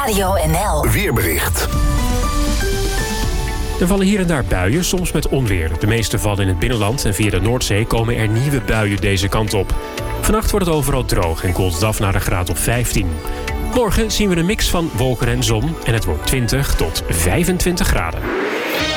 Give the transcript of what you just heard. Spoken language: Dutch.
Radio NL. Weerbericht. Er vallen hier en daar buien, soms met onweer. De meeste vallen in het binnenland en via de Noordzee komen er nieuwe buien deze kant op. Vannacht wordt het overal droog en koelt het af naar een graad of 15. Morgen zien we een mix van wolken en zon en het wordt 20 tot 25 graden.